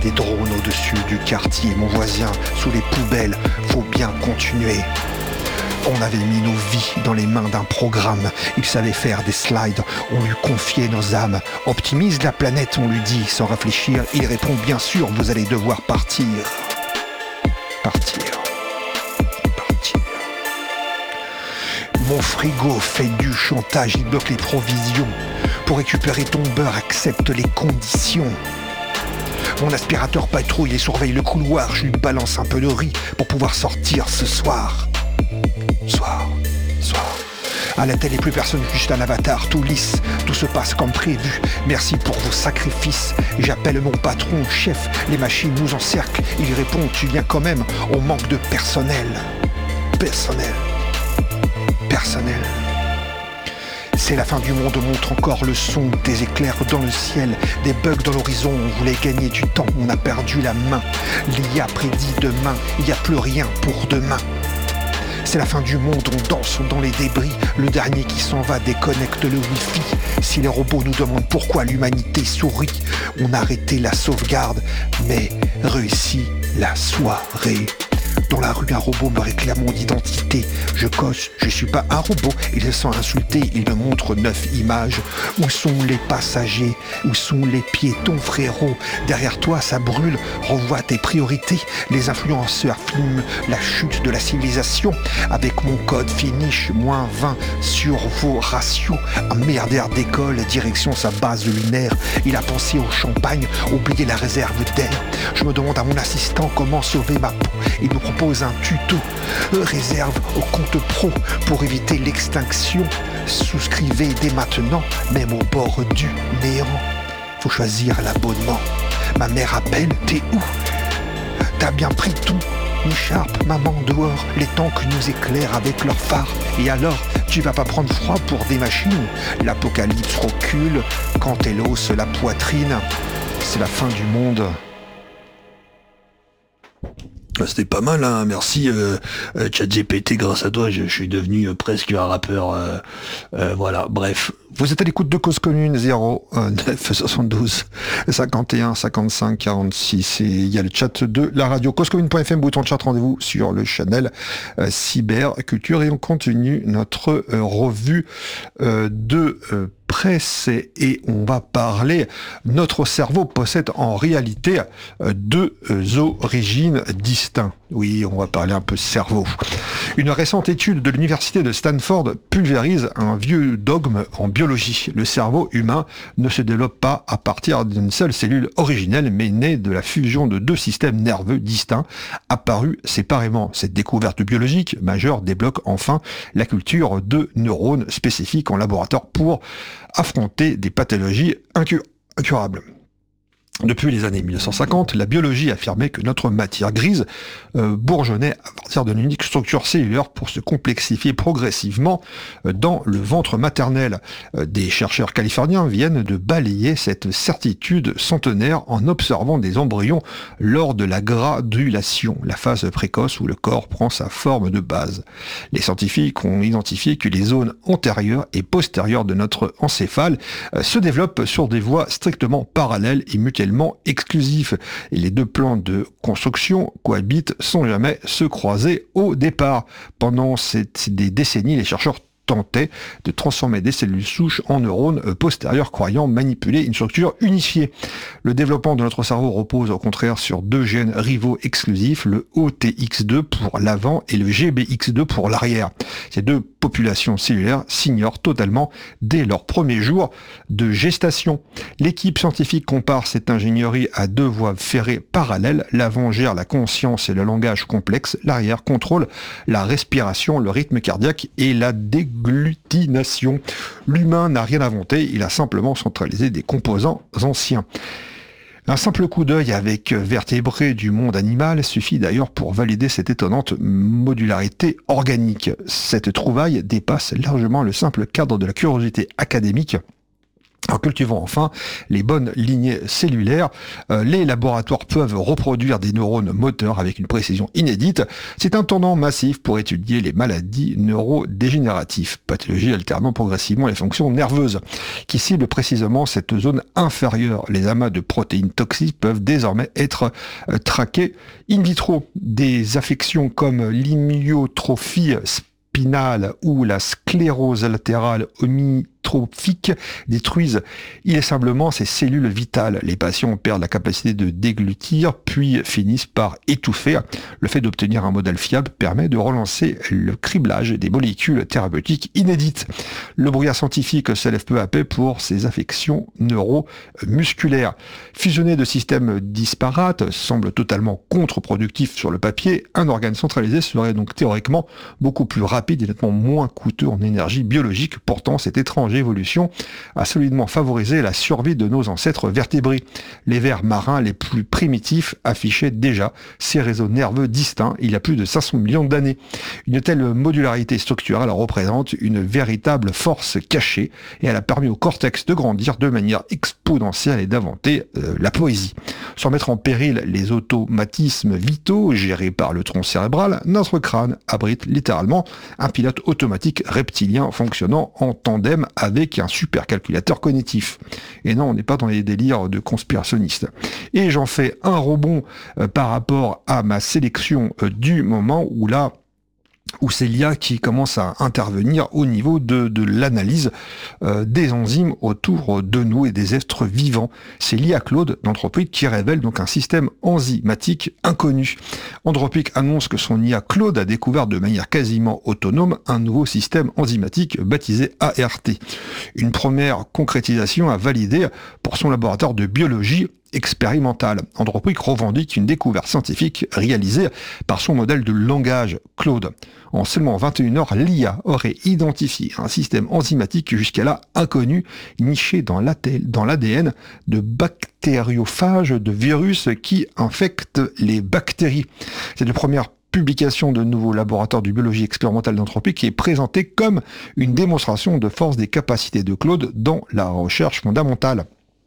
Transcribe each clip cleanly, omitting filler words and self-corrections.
Des drones au-dessus du quartier, mon voisin, sous les poubelles, faut bien continuer. On avait mis nos vies dans les mains d'un programme. Il savait faire des slides, on lui confiait nos âmes. Optimise la planète, on lui dit, sans réfléchir. Il répond, bien sûr, vous allez devoir partir. Partir. Mon frigo fait du chantage, il bloque les provisions. Pour récupérer ton beurre, accepte les conditions. Mon aspirateur patrouille et surveille le couloir. Je lui balance un peu de riz pour pouvoir sortir ce soir. Soir. À la télé, plus personne, juste un avatar, tout lisse. Tout se passe comme prévu. Merci pour vos sacrifices. J'appelle mon patron, chef. Les machines nous encerclent. Il répond, tu viens quand même. On manque de personnel. Personnel. C'est la fin du monde, montre encore le son. Des éclairs dans le ciel, des bugs dans l'horizon. On voulait gagner du temps, on a perdu la main. L'IA prédit demain, il n'y a plus rien pour demain. C'est la fin du monde, on danse dans les débris. Le dernier qui s'en va déconnecte le wifi. Si les robots nous demandent pourquoi l'humanité sourit, on a arrêté la sauvegarde, mais réussit la soirée. Dans la rue, un robot me réclame mon identité. Je coche, je suis pas un robot. Il se sent insulté, il me montre 9 images. Où sont les passagers? Où sont les piétons, frérot? Derrière toi, ça brûle. Revois tes priorités. Les influenceurs filment la chute de la civilisation. Avec mon code finish, -20 sur vos ratios. Un merdaire d'école, direction sa base lunaire. Il a pensé au champagne, oublié la réserve d'air. Je me demande à mon assistant comment sauver ma peau. Il me propose un tuto, réserve au compte pro pour éviter l'extinction. Souscrivez dès maintenant, même au bord du néant. Faut choisir l'abonnement. Ma mère appelle, t'es où? T'as bien pris tout? Écharpe, maman, dehors, les tanks nous éclairent avec leurs phares. Et alors, tu vas pas prendre froid pour des machines? L'apocalypse recule quand elle hausse la poitrine. C'est la fin du monde. C'était pas mal, hein. Merci ChatGPT, grâce à toi je suis devenu presque un rappeur, voilà, bref. Vous êtes à l'écoute de Cause Commune 09 72 51 55 46 et il y a le chat de la radio causecommune.fm, bouton de chat, rendez-vous sur le channel Cyberculture et on continue notre revue de presse et on va parler. Notre cerveau possède en réalité deux origines distinctes. Oui, on va parler un peu cerveau. Une récente étude de l'université de Stanford pulvérise un vieux dogme en biologie. Le cerveau humain ne se développe pas à partir d'une seule cellule originelle, mais naît de la fusion de deux systèmes nerveux distincts apparus séparément. Cette découverte biologique majeure débloque enfin la culture de neurones spécifiques en laboratoire pour affronter des pathologies incurables. Depuis les années 1950, la biologie affirmait que notre matière grise bourgeonnait à partir d'une unique structure cellulaire pour se complexifier progressivement dans le ventre maternel. Des chercheurs californiens viennent de balayer cette certitude centenaire en observant des embryons lors de la gradulation, la phase précoce où le corps prend sa forme de base. Les scientifiques ont identifié que les zones antérieures et postérieures de notre encéphale se développent sur des voies strictement parallèles et mutuellement exclusifs. Et les deux plans de construction cohabitent sans jamais se croiser au départ. Pendant des décennies, les chercheurs tentaient de transformer des cellules souches en neurones postérieurs, croyant manipuler une structure unifiée. Le développement de notre cerveau repose au contraire sur deux gènes rivaux exclusifs, le OTX2 pour l'avant et le GBX2 pour l'arrière. Ces deux populations cellulaires s'ignorent totalement dès leur premier jour de gestation. L'équipe scientifique compare cette ingénierie à deux voies ferrées parallèles. L'avant gère la conscience et le langage complexe, l'arrière contrôle la respiration, le rythme cardiaque et la déglutination. L'humain n'a rien inventé, il a simplement centralisé des composants anciens. Un simple coup d'œil avec vertébrés du monde animal suffit d'ailleurs pour valider cette étonnante modularité organique. Cette trouvaille dépasse largement le simple cadre de la curiosité académique En cultivant enfin les bonnes lignées cellulaires, les laboratoires peuvent reproduire des neurones moteurs avec une précision inédite. C'est un tournant massif pour étudier les maladies neurodégénératives, pathologies alternant progressivement les fonctions nerveuses, qui ciblent précisément cette zone inférieure. Les amas de protéines toxiques peuvent désormais être traqués in vitro. Des affections comme l'amyotrophie spinale ou la sclérose latérale amyotrophique détruisent irrémédiablement ces cellules vitales. Les patients perdent la capacité de déglutir, puis finissent par étouffer. Le fait d'obtenir un modèle fiable permet de relancer le criblage des molécules thérapeutiques inédites. Le brouillard scientifique s'élève peu à peu pour ces affections neuromusculaires. Fusionner de systèmes disparates semble totalement contre-productif sur le papier. Un organe centralisé serait donc théoriquement beaucoup plus rapide et nettement moins coûteux en énergie biologique. Pourtant, cette étrange évolution a solidement favorisé la survie de nos ancêtres vertébrés. Les vers marins les plus primitifs affichaient déjà ces réseaux nerveux distincts il y a plus de 500 millions d'années. Une telle modularité structurelle représente une véritable force cachée et elle a permis au cortex de grandir de manière exponentielle et d'inventer la poésie. Sans mettre en péril les automatismes vitaux gérés par le tronc cérébral, notre crâne abrite littéralement un pilote automatique reptilien fonctionnant en tandem avec un supercalculateur cognitif. Et non, on n'est pas dans les délires de conspirationnistes. Et j'en fais un rebond par rapport à ma sélection du moment où c'est l'IA qui commence à intervenir au niveau de l'analyse des enzymes autour de nous et des êtres vivants. C'est l'IA Claude d'Anthropic qui révèle donc un système enzymatique inconnu. Anthropic annonce que son IA Claude a découvert de manière quasiment autonome un nouveau système enzymatique baptisé ART. Une première concrétisation à valider pour son laboratoire de biologie expérimentale. Anthropic revendique une découverte scientifique réalisée par son modèle de langage Claude. En seulement 21 heures, l'IA aurait identifié un système enzymatique jusqu'à-là inconnu, niché dans l'ADN de bactériophages de virus qui infectent les bactéries. C'est la première publication de nouveau laboratoire de biologie expérimentale d'Anthropic qui est présentée comme une démonstration de force des capacités de Claude dans la recherche fondamentale.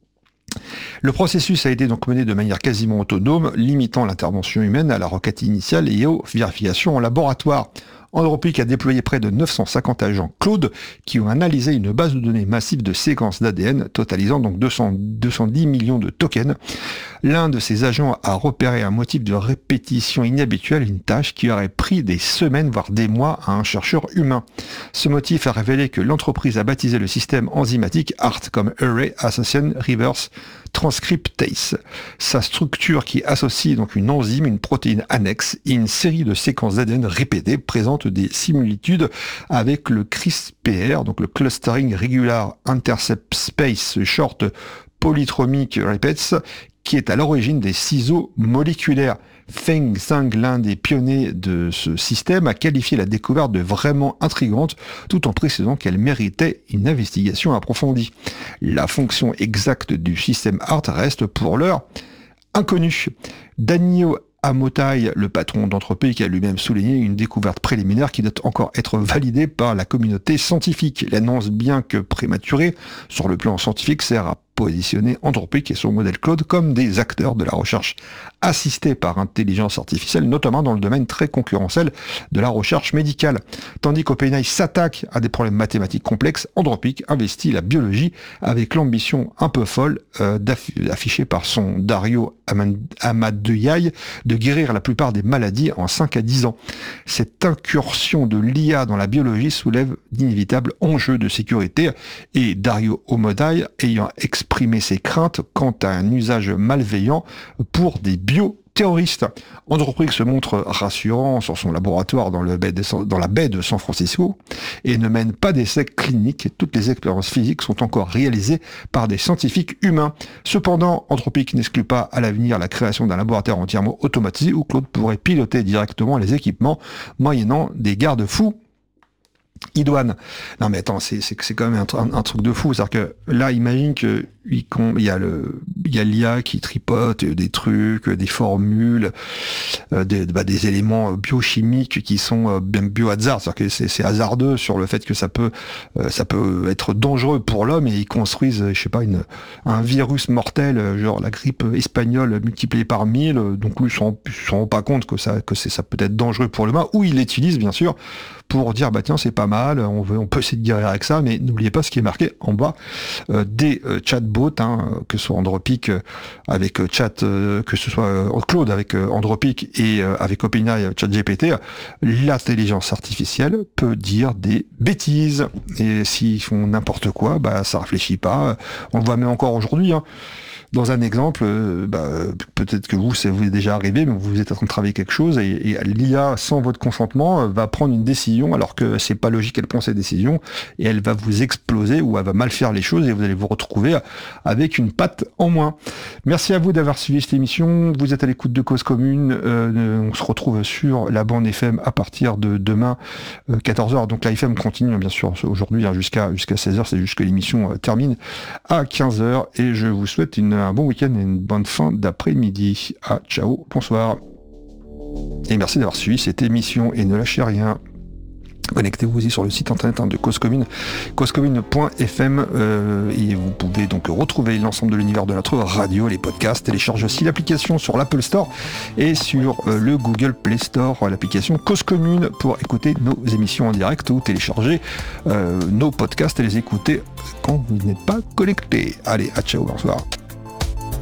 Le processus a été donc mené de manière quasiment autonome, limitant l'intervention humaine à la requête initiale et aux vérifications en laboratoire. Anthropic a déployé près de 950 agents Claude qui ont analysé une base de données massive de séquences d'ADN, totalisant donc 210 millions de tokens. L'un de ces agents a repéré un motif de répétition inhabituelle, une tâche qui aurait pris des semaines voire des mois à un chercheur humain. Ce motif a révélé que l'entreprise a baptisé le système enzymatique ART comme Array Association Reverse Transcriptase. Sa structure qui associe donc une enzyme, une protéine annexe et une série de séquences d'ADN répétées présente des similitudes avec le CRISPR, donc le Clustering Regular Intercept Space Short Polytromic Repeats, qui est à l'origine des ciseaux moléculaires. Feng Zhang, l'un des pionniers de ce système, a qualifié la découverte de vraiment intrigante, tout en précisant qu'elle méritait une investigation approfondie. La fonction exacte du système ART reste pour l'heure inconnue. Daniel Amotai, le patron d'Anthropic, a lui-même souligné une découverte préliminaire qui doit encore être validée par la communauté scientifique. L'annonce, bien que prématurée sur le plan scientifique, sert à positionner Anthropic et son modèle Claude comme des acteurs de la recherche assistée par intelligence artificielle, notamment dans le domaine très concurrentiel de la recherche médicale. Tandis qu'OpenAI s'attaque à des problèmes mathématiques complexes, Anthropic investit la biologie avec l'ambition un peu folle affichée par son Dario Amodei de guérir la plupart des maladies en 5 à 10 ans. Cette incursion de l'IA dans la biologie soulève d'inévitables enjeux de sécurité et Dario Amodei ayant exprimer ses craintes quant à un usage malveillant pour des bioterroristes. Anthropic se montre rassurant sur son laboratoire dans la baie de San Francisco et ne mène pas d'essais cliniques. Toutes les expériences physiques sont encore réalisées par des scientifiques humains. Cependant, Anthropic n'exclut pas à l'avenir la création d'un laboratoire entièrement automatisé où Claude pourrait piloter directement les équipements moyennant des garde-fous Idoine. Non mais attends, c'est quand même un truc de fou. C'est-à-dire que là, imagine que il y a l'IA qui tripote des trucs, des formules, des éléments biochimiques qui sont bien biohazard. C'est-à-dire que c'est hasardeux sur le fait que ça peut être dangereux pour l'homme, et ils construisent, je sais pas, un virus mortel, genre la grippe espagnole multipliée par 1000. Donc lui, ils se rendent pas compte que ça peut être dangereux pour l'humain, ou ils l'utilisent bien sûr pour dire bah tiens, c'est pas mal, on peut essayer de guérir avec ça, mais n'oubliez pas ce qui est marqué en bas des chatbots, que ce soit Anthropic avec chat, que ce soit Claude avec Anthropic et avec OpenAI ChatGPT. L'intelligence artificielle peut dire des bêtises, et s'ils font n'importe quoi, bah ça réfléchit pas. On le voit même encore aujourd'hui. Dans un exemple, peut-être que vous est déjà arrivé, mais vous êtes en train de travailler quelque chose, et l'IA, sans votre consentement, va prendre une décision, alors que c'est pas logique qu'elle prenne cette décision, et elle va vous exploser, ou elle va mal faire les choses, et vous allez vous retrouver avec une patte en moins. Merci à vous d'avoir suivi cette émission. Vous êtes à l'écoute de Cause Commune. On se retrouve sur la bande FM à partir de demain, 14h. Donc la FM continue, bien sûr, aujourd'hui, jusqu'à 16h, c'est juste que l'émission termine à 15h, et je vous souhaite un bon week-end et une bonne fin d'après-midi. Ciao, bonsoir. Et merci d'avoir suivi cette émission, et ne lâchez rien. Connectez-vous aussi sur le site internet de Cause Commune, causecommune.fm, et vous pouvez donc retrouver l'ensemble de l'univers de notre radio, les podcasts. Téléchargez aussi l'application sur l'Apple Store et sur le Google Play Store, l'application Cause Commune, pour écouter nos émissions en direct, ou télécharger nos podcasts et les écouter quand vous n'êtes pas connecté. Allez, ciao, bonsoir.